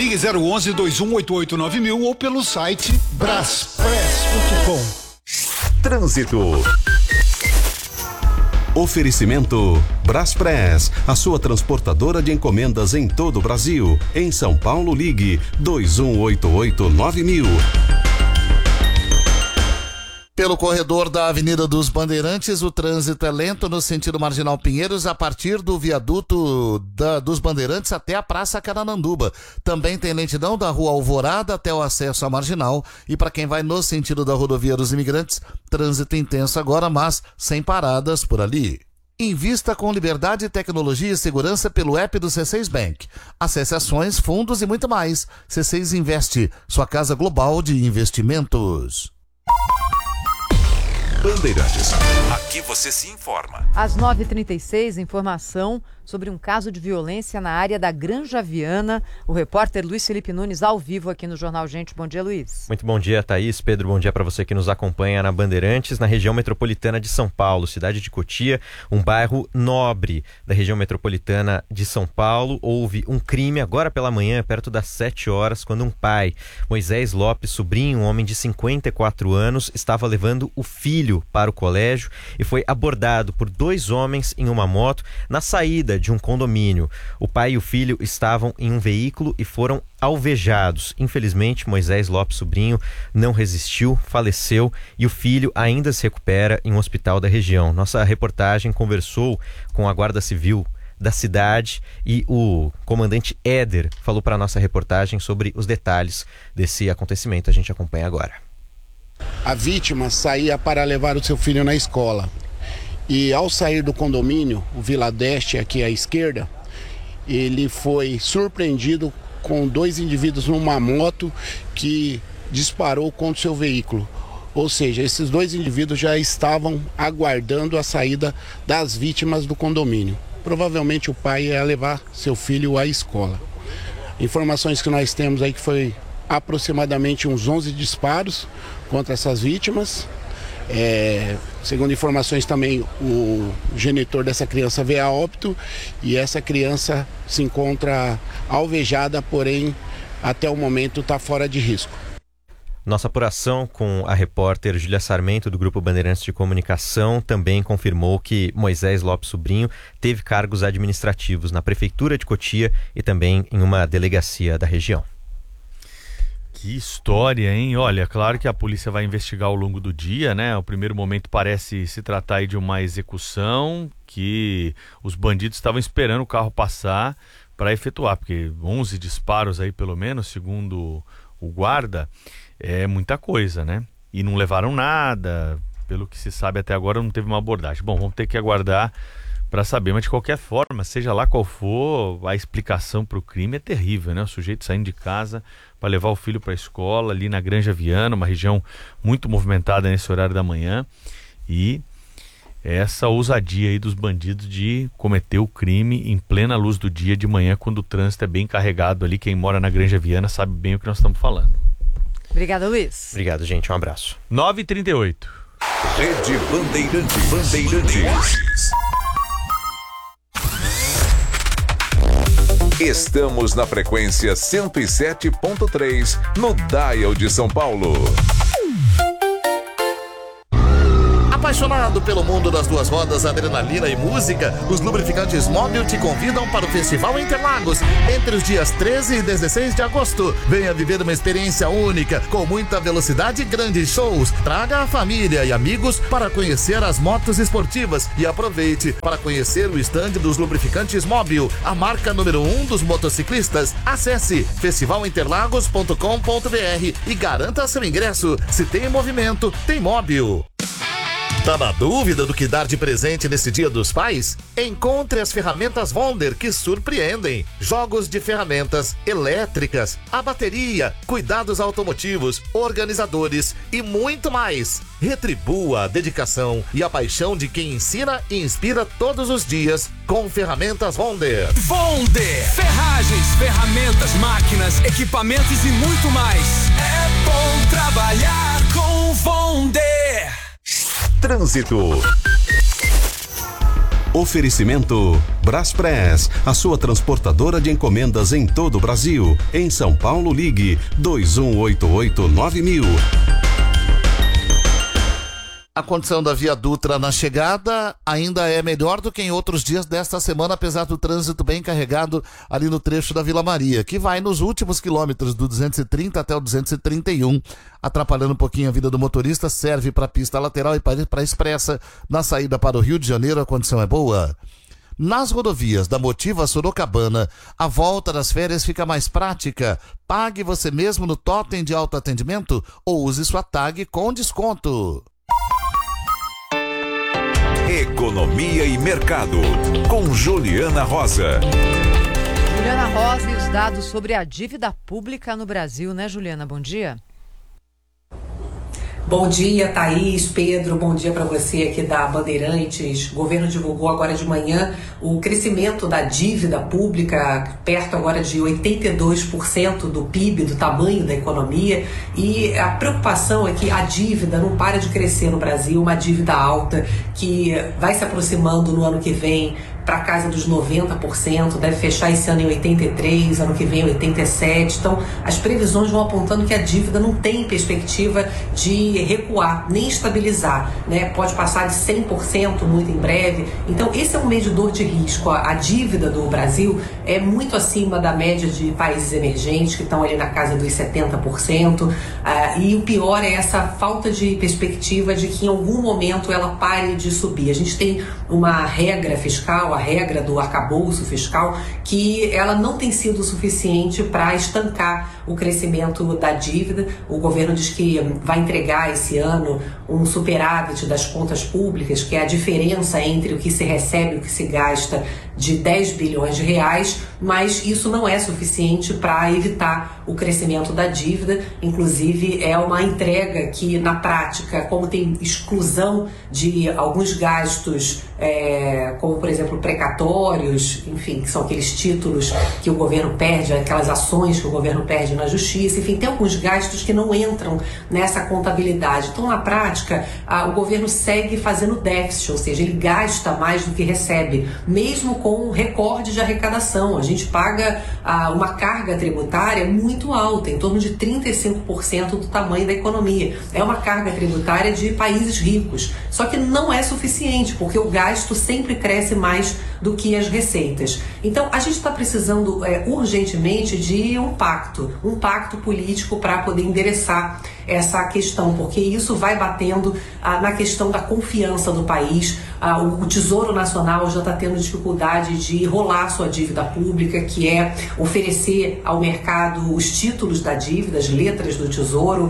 Ligue 011-2188-9000 ou pelo site braspress.com. Trânsito. Oferecimento Braspress, a sua transportadora de encomendas em todo o Brasil. Em São Paulo, ligue 2188-9000. Pelo corredor da Avenida dos Bandeirantes, o trânsito é lento no sentido Marginal Pinheiros, a partir do viaduto dos Bandeirantes até a Praça Carananduba. Também tem lentidão da Rua Alvorada até o acesso à Marginal. E para quem vai no sentido da Rodovia dos Imigrantes, trânsito intenso agora, mas sem paradas por ali. Invista com liberdade, tecnologia e segurança pelo app do C6 Bank. Acesse ações, fundos e muito mais. C6 Investe, sua casa global de investimentos. Bandeirantes. Aqui você se informa. Às 9h36, informação sobre um caso de violência na área da Granja Viana. O repórter Luiz Felipe Nunes ao vivo aqui no Jornal Gente. Bom dia, Luiz. Muito bom dia, Thaís. Pedro, bom dia para você que nos acompanha na Bandeirantes, na região metropolitana de São Paulo, cidade de Cotia, um bairro nobre da região metropolitana de São Paulo. Houve um crime agora pela manhã, perto das 7 horas, quando um pai, Moisés Lopes Sobrinho, um homem de 54 anos, estava levando o filho para o colégio e foi abordado por 2 homens em uma moto na saída de um condomínio. O pai e o filho estavam em um veículo e foram alvejados. Infelizmente, Moisés Lopes Sobrinho não resistiu, faleceu e o filho ainda se recupera em um hospital da região. Nossa reportagem conversou com a Guarda Civil da cidade e o comandante Éder falou para a nossa reportagem sobre os detalhes desse acontecimento. A gente acompanha agora. A vítima saía para levar o seu filho na escola e ao sair do condomínio, o Vila Deste aqui à esquerda, ele foi surpreendido com 2 indivíduos numa moto que disparou contra o seu veículo. Ou seja, esses 2 indivíduos já estavam aguardando a saída das vítimas do condomínio. Provavelmente o pai ia levar seu filho à escola. Informações que nós temos aí que foi aproximadamente uns 11 disparos contra essas vítimas. Segundo informações também, o genitor dessa criança veio a óbito e essa criança se encontra alvejada, porém até o momento está fora de risco. Nossa apuração com a repórter Júlia Sarmento do Grupo Bandeirantes de Comunicação também confirmou que Moisés Lopes Sobrinho teve cargos administrativos na Prefeitura de Cotia e também em uma delegacia da região. Que história, hein? Olha, claro que a polícia vai investigar ao longo do dia, né? O primeiro momento parece se tratar aí de uma execução que os bandidos estavam esperando o carro passar para efetuar, porque 11 disparos aí pelo menos, segundo o guarda, é muita coisa, né? E não levaram nada, pelo que se sabe até agora não teve uma abordagem. Bom, vamos ter que aguardar para saber, mas de qualquer forma, seja lá qual for, a explicação para o crime é terrível, né? O sujeito saindo de casa para levar o filho para a escola, ali na Granja Viana, uma região muito movimentada nesse horário da manhã, e essa ousadia aí dos bandidos de cometer o crime em plena luz do dia de manhã, quando o trânsito é bem carregado ali. Quem mora na Granja Viana sabe bem o que nós estamos falando. Obrigada, Luiz. Obrigado, gente. Um abraço. 9h38. Rede Bandeirantes. Estamos na frequência 107.3 no Dial de São Paulo. Apaixonado pelo mundo das 2 rodas, adrenalina e música, os lubrificantes Móbil te convidam para o Festival Interlagos entre os dias 13 e 16 de agosto. Venha viver uma experiência única, com muita velocidade e grandes shows. Traga a família e amigos para conhecer as motos esportivas e aproveite para conhecer o estande dos lubrificantes Móbil, a marca número 1 dos motociclistas. Acesse festivalinterlagos.com.br e garanta seu ingresso. Se tem movimento, tem Móbil. Tá na dúvida do que dar de presente nesse Dia dos Pais? Encontre as ferramentas Wonder que surpreendem. Jogos de ferramentas elétricas, a bateria, cuidados automotivos, organizadores e muito mais. Retribua a dedicação e a paixão de quem ensina e inspira todos os dias com ferramentas Wonder. Wonder! Ferragens, ferramentas, máquinas, equipamentos e muito mais. É bom trabalhar com Wonder! Trânsito. Oferecimento Braspress, a sua transportadora de encomendas em todo o Brasil. Em São Paulo, ligue 2188-9000. A condição da Via Dutra na chegada ainda é melhor do que em outros dias desta semana, apesar do trânsito bem carregado ali no trecho da Vila Maria, que vai nos últimos quilômetros do 230 até o 231, atrapalhando um pouquinho a vida do motorista. Serve para pista lateral e para expressa. Na saída para o Rio de Janeiro, a condição é boa. Nas rodovias da Motiva a Sorocabana, a volta das férias fica mais prática. Pague você mesmo no totem de autoatendimento ou use sua tag com desconto. Economia e Mercado, com Juliana Rosa. Juliana Rosa e os dados sobre a dívida pública no Brasil, né, Juliana? Bom dia. Bom dia, Thaís, Pedro, bom dia para você aqui da Bandeirantes. O governo divulgou agora de manhã o crescimento da dívida pública, perto agora de 82% do PIB, do tamanho da economia, e a preocupação é que a dívida não para de crescer no Brasil, uma dívida alta que vai se aproximando no ano que vem para casa dos 90%, deve fechar esse ano em 83%, ano que vem 87%. Então, as previsões vão apontando que a dívida não tem perspectiva de recuar, nem estabilizar, né? Pode passar de 100% muito em breve. Então, esse é um medidor de risco. A dívida do Brasil é muito acima da média de países emergentes, que estão ali na casa dos 70%. E o pior é essa falta de perspectiva de que em algum momento ela pare de subir. A gente tem uma regra fiscal, a regra do arcabouço fiscal, que ela não tem sido suficiente para estancar o crescimento da dívida. O governo diz que vai entregar esse ano um superávit das contas públicas, que é a diferença entre o que se recebe e o que se gasta, de 10 bilhões de reais, mas isso não é suficiente para evitar o crescimento da dívida. Inclusive, é uma entrega que, na prática, como tem exclusão de alguns gastos, como, por exemplo, precatórios, enfim, que são aqueles títulos que o governo perde, aquelas ações que o governo perde na justiça, enfim, tem alguns gastos que não entram nessa contabilidade. Então, na prática, o governo segue fazendo déficit, ou seja, ele gasta mais do que recebe, mesmo com um recorde de arrecadação. A gente paga uma carga tributária muito alta, em torno de 35% do tamanho da economia. É uma carga tributária de países ricos, só que não é suficiente, porque o gasto sempre cresce mais do que as receitas. Então, a gente está precisando urgentemente de um pacto político para poder endereçar essa questão, porque isso vai batendo na questão da confiança do país. O Tesouro Nacional já está tendo dificuldade de rolar sua dívida pública, que é oferecer ao mercado os títulos da dívida, as letras do Tesouro.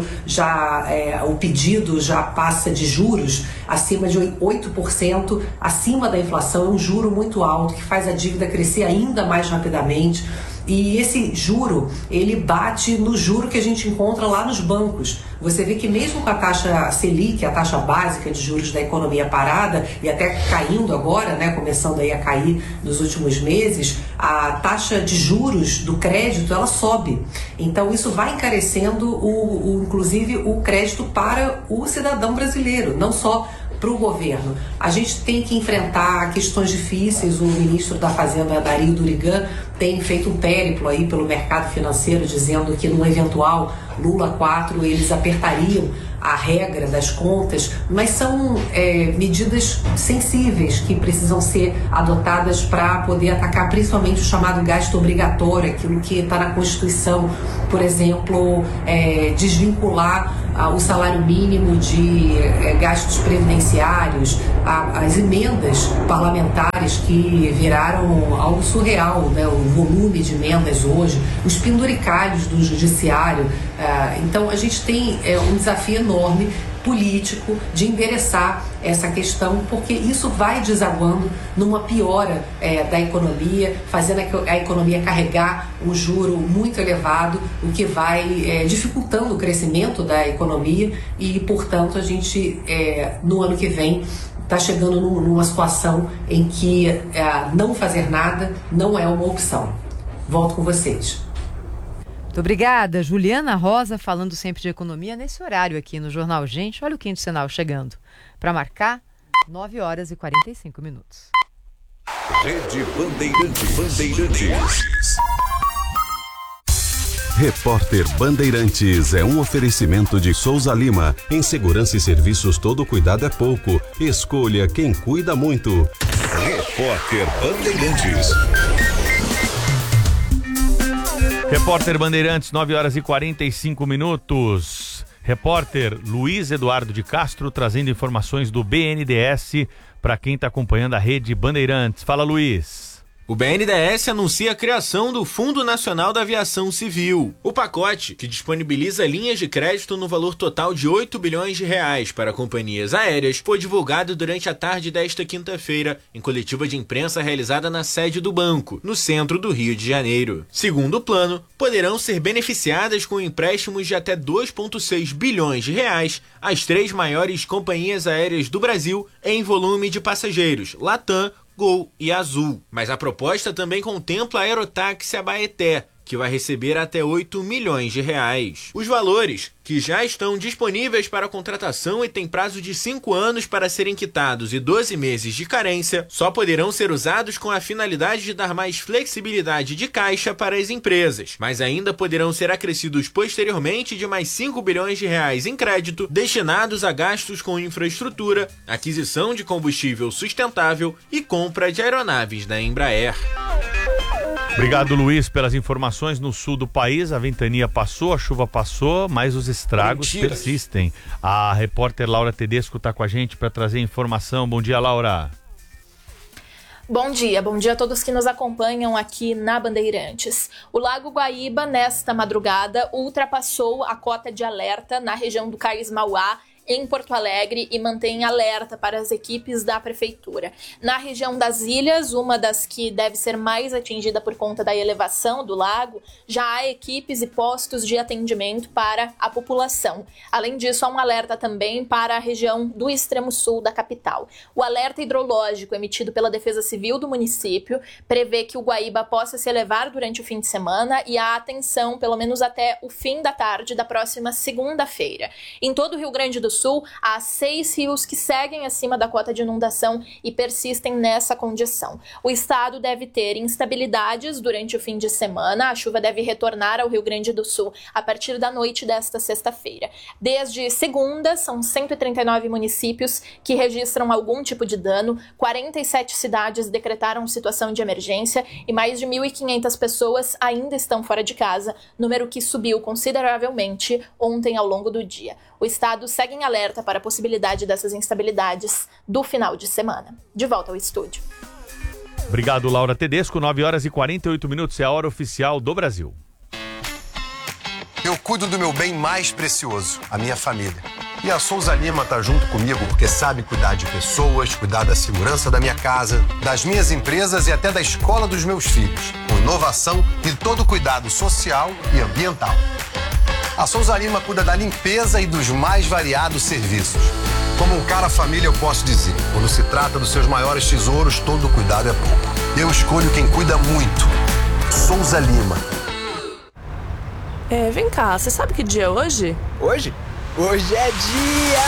O pedido já passa de juros acima de 8%, acima da inflação. É um juro muito alto que faz a dívida crescer ainda mais rapidamente. E esse juro, ele bate no juro que a gente encontra lá nos bancos. Você vê que mesmo com a taxa Selic, a taxa básica de juros da economia parada, e até caindo agora, né, começando aí a cair nos últimos meses, a taxa de juros do crédito, ela sobe. Então isso vai encarecendo, inclusive, o crédito para o cidadão brasileiro, não só para o governo. A gente tem que enfrentar questões difíceis. O ministro da Fazenda, Dario Durigan, tem feito um périplo aí pelo mercado financeiro, dizendo que no eventual Lula 4 eles apertariam a regra das contas, mas são medidas sensíveis que precisam ser adotadas para poder atacar principalmente o chamado gasto obrigatório, aquilo que está na Constituição. Por exemplo, desvincular o salário mínimo de gastos previdenciários, as emendas parlamentares que viraram algo surreal, né? O volume de emendas hoje, os penduricalhos do judiciário. Então a gente tem um desafio enorme político de endereçar essa questão, porque isso vai desaguando numa piora da economia, fazendo a economia carregar um juro muito elevado, o que vai dificultando o crescimento da economia e, portanto, a gente no ano que vem está chegando numa situação em que não fazer nada não é uma opção. Volto com vocês. Muito obrigada, Juliana Rosa, falando sempre de economia nesse horário aqui no Jornal Gente. Olha o quinto sinal chegando para marcar 9 horas e 45 minutos. Rede Bandeirantes. Repórter Bandeirantes é um oferecimento de Souza Lima. Em segurança e serviços, todo cuidado é pouco. Escolha quem cuida muito. Repórter Bandeirantes. Repórter Bandeirantes, 9h45. Repórter Luiz Eduardo de Castro trazendo informações do BNDES para quem está acompanhando a Rede Bandeirantes. Fala, Luiz. O BNDES anuncia a criação do Fundo Nacional da Aviação Civil. O pacote, que disponibiliza linhas de crédito no valor total de 8 bilhões de reais para companhias aéreas, foi divulgado durante a tarde desta quinta-feira, em coletiva de imprensa realizada na sede do banco, no centro do Rio de Janeiro. Segundo o plano, poderão ser beneficiadas com empréstimos de até 2,6 bilhões de reais as 3 maiores companhias aéreas do Brasil em volume de passageiros, Latam, Gol e Azul. Mas a proposta também contempla a aerotáxi Abaeté, que vai receber até 8 milhões de reais. Os valores, que já estão disponíveis para contratação e têm prazo de 5 anos para serem quitados e 12 meses de carência, só poderão ser usados com a finalidade de dar mais flexibilidade de caixa para as empresas, mas ainda poderão ser acrescidos posteriormente de mais 5 bilhões de reais em crédito destinados a gastos com infraestrutura, aquisição de combustível sustentável e compra de aeronaves da Embraer. Obrigado, Luiz, pelas informações. No sul do país, a ventania passou, a chuva passou, mas os estragos persistem. A repórter Laura Tedesco está com a gente para trazer informação. Bom dia, Laura. Bom dia a todos que nos acompanham aqui na Bandeirantes. O Lago Guaíba, nesta madrugada, ultrapassou a cota de alerta na região do Cais Mauá, em Porto Alegre, e mantém alerta para as equipes da prefeitura. Na região das ilhas, uma das que deve ser mais atingida por conta da elevação do lago, já há equipes e postos de atendimento para a população. Além disso, há um alerta também para a região do extremo sul da capital. O alerta hidrológico emitido pela Defesa Civil do município prevê que o Guaíba possa se elevar durante o fim de semana e há atenção pelo menos até o fim da tarde da próxima segunda-feira. Em todo o Rio Grande do Sul, há 6 rios que seguem acima da cota de inundação e persistem nessa condição. O estado deve ter instabilidades durante o fim de semana. A chuva deve retornar ao Rio Grande do Sul a partir da noite desta sexta-feira. Desde segunda, são 139 municípios que registram algum tipo de dano, 47 cidades decretaram situação de emergência e mais de 1.500 pessoas ainda estão fora de casa, número que subiu consideravelmente ontem ao longo do dia. O estado segue em alerta para a possibilidade dessas instabilidades do final de semana. De volta ao estúdio. Obrigado, Laura Tedesco. 9h48 é a hora oficial do Brasil. Eu cuido do meu bem mais precioso, a minha família. E a Souza Lima tá junto comigo porque sabe cuidar de pessoas, cuidar da segurança da minha casa, das minhas empresas e até da escola dos meus filhos, com inovação e todo cuidado social e ambiental. A Souza Lima cuida da limpeza e dos mais variados serviços. Como um cara família, eu posso dizer, quando se trata dos seus maiores tesouros, todo cuidado é pouco. Eu escolho quem cuida muito. Souza Lima. Vem cá, você sabe que dia é hoje? Hoje? Hoje é dia